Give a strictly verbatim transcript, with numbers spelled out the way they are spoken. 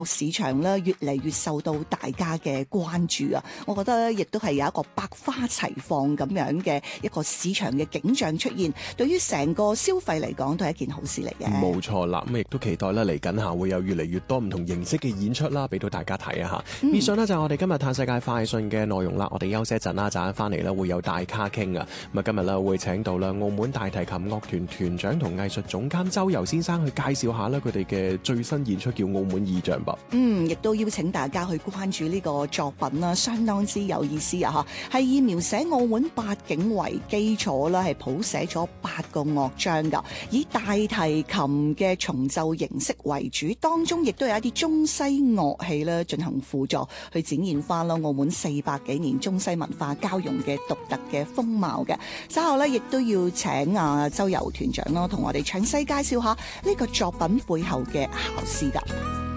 市場咧越嚟越受到大家嘅關注啊！我覺得亦都係有一個百花齊放咁樣嘅一個市場嘅景象出現，對於成個消費嚟講都係一件好事嚟嘅。 冇錯啦，咁亦都期待咧嚟緊下會有越嚟越多唔同形式嘅演出啦，俾到大家睇啊嚇。以上呢就係我哋今日嘆世界快訊嘅內容啦，我哋休息一陣啦，陣間翻嚟咧會有大咖傾啊。咁啊今日咧會請到啦澳門大提琴樂團團長同藝術總監周游先生去介紹下咧佢哋嘅最新演出叫《澳門意象》噃。 嗯，亦都邀請大家去關注呢個作品啦，相當之有意思啊！嚇，係以描寫澳門八景為基礎啦，係譜寫咗八個樂章噶，以大提琴嘅重奏形式為主，當中亦都有一啲中西樂器咧進行輔助，去展現翻啦澳門四百幾年中西文化交融嘅獨特嘅風貌嘅。稍後咧亦都要請啊周游團長啦，同我哋詳細介紹下呢個作品背後嘅巧思噶。